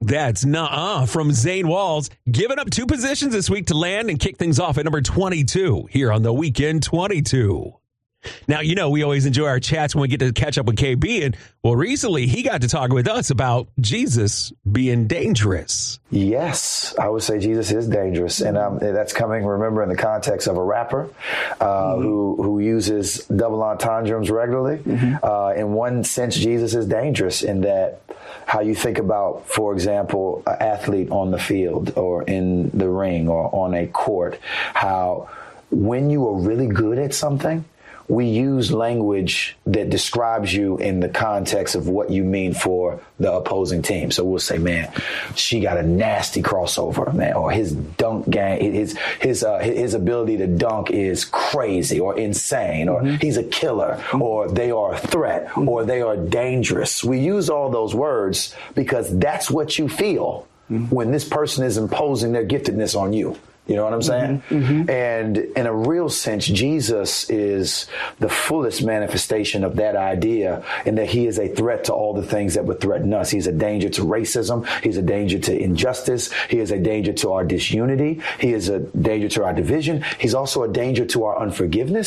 That's Nuh-uh from Zane Walls, giving up 2 positions this week to land and kick things off at number 22 here on the Weekend 22. Now, you know, we always enjoy our chats when we get to catch up with KB. And, well, recently he got to talk with us about Jesus being dangerous. Yes, I would say Jesus is dangerous. And that's coming, remember, in the context of a rapper who uses double entendres regularly. In one sense, Jesus is dangerous in that how you think about, for example, an athlete on the field or in the ring or on a court, how when you are really good at something, we use language that describes you in the context of what you mean for the opposing team. So we'll say, man, she got a nasty crossover, man, or his dunk game, his ability to dunk is crazy or insane, or he's a killer, or they are a threat, or they are dangerous. We use all those words because that's what you feel when this person is imposing their giftedness on you. You know what I'm saying? And in a real sense, Jesus is the fullest manifestation of that idea in that he is a threat to all the things that would threaten us. He's a danger to racism. He's a danger to injustice. He is a danger to our disunity. He is a danger to our division. He's also a danger to our unforgiveness.